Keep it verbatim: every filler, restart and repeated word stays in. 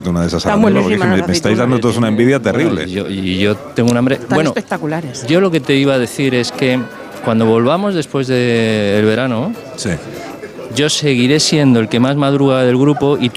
Una de esas Están ahora mismo, porque buenísimas me, las me estáis dando todos una envidia terrible. Y yo, y yo tengo un hambre. Están Bueno, espectaculares. yo lo que te iba a decir es que cuando volvamos después del verano, Sí. yo seguiré siendo el que más madruga del grupo y